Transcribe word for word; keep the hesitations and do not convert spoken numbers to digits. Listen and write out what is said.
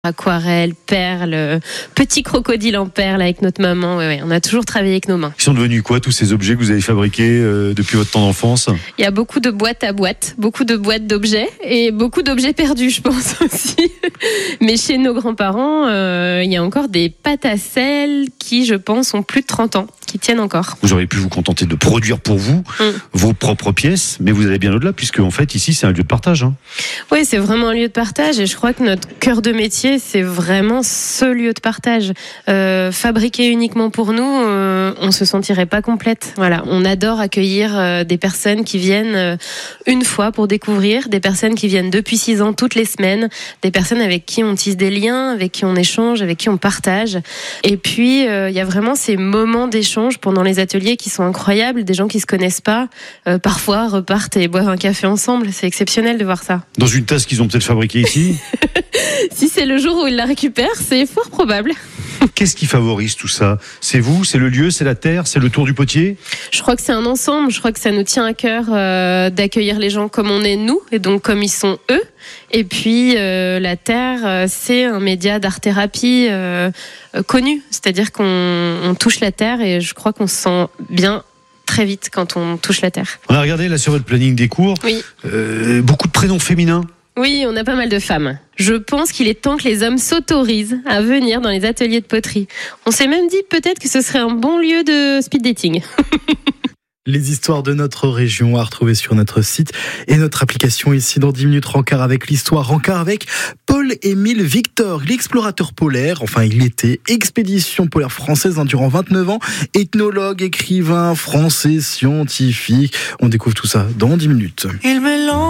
Aquarelle, perles, petit crocodile en perles avec notre maman. Ouais, ouais, on a toujours travaillé avec nos mains. Ils sont devenus quoi, tous ces objets que vous avez fabriqués euh, depuis votre temps d'enfance ? Il y a beaucoup de boîtes à boîtes, beaucoup de boîtes d'objets et beaucoup d'objets perdus, je pense aussi. Mais chez nos grands-parents, euh, il y a encore des pâtes à sel qui, je pense, ont plus de trente ans, qui tiennent encore. Vous auriez pu vous contenter de produire pour vous mm. vos propres pièces, mais vous allez bien au-delà, puisque en fait, ici, c'est un lieu de partage. Hein. Oui, c'est vraiment un lieu de partage et je crois que notre cœur de métier, c'est vraiment ce lieu de partage. Euh, fabriquer uniquement pour nous, euh, on se sentirait pas complète. Voilà, on adore accueillir euh, des personnes qui viennent euh, une fois pour découvrir, des personnes qui viennent depuis six ans toutes les semaines, des personnes avec qui on tisse des liens, avec qui on échange, avec qui on partage. Et puis, il euh, y a vraiment ces moments d'échange pendant les ateliers qui sont incroyables, des gens qui se connaissent pas, euh, parfois repartent et boivent un café ensemble. C'est exceptionnel de voir ça. Dans une tasse qu'ils ont peut-être fabriquée ici. Si c'est le jour où ils la récupèrent, c'est fort probable. Qu'est-ce qui favorise tout ça ? C'est vous, c'est le lieu, c'est la terre, c'est le tour du potier ? Je crois que c'est un ensemble. Je crois que ça nous tient à cœur euh, d'accueillir les gens comme on est nous, et donc comme ils sont eux. Et puis euh, la terre, euh, c'est un média d'art-thérapie euh, euh, connu. C'est-à-dire qu'on on touche la terre et je crois qu'on se sent bien très vite quand on touche la terre. On a regardé là sur votre planning des cours. Oui. Euh, beaucoup de prénoms féminins. Oui, on a pas mal de femmes. Je pense qu'il est temps que les hommes s'autorisent à venir dans les ateliers de poterie. On s'est même dit peut-être que ce serait un bon lieu de speed dating. Les histoires de notre région à retrouver sur notre site et notre application ici dans dix minutes Rencard avec l'histoire. Rencard avec Paul-Émile Victor, l'explorateur polaire, enfin il était expédition polaire française hein, durant vingt-neuf ans, ethnologue, écrivain français, scientifique. On découvre tout ça dans dix minutes. Il mélange